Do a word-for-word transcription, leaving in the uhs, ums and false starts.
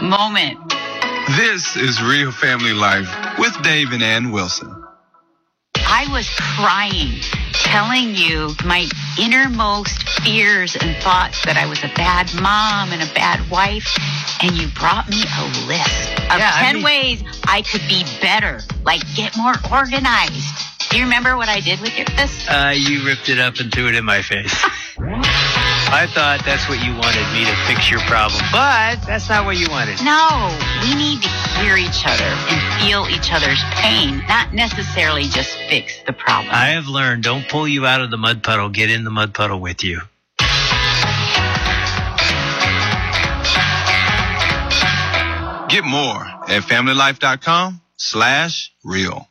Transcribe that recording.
moment. This is Real Family Life with Dave and Ann Wilson. I was crying, telling you my innermost fears and thoughts that I was a bad mom and a bad wife, and you brought me a list of yeah, ten I mean, ways I could be better, like get more organized. Do you remember what I did with your list? Uh, you ripped it up and threw it in my face. I thought that's what you wanted me to fix your problem, but that's not what you wanted. No, we need to hear each other and feel each other's pain, not necessarily just fix the problem. I have learned, don't pull you out of the mud puddle, get in the mud puddle with you. Get more at familylife.com slash real.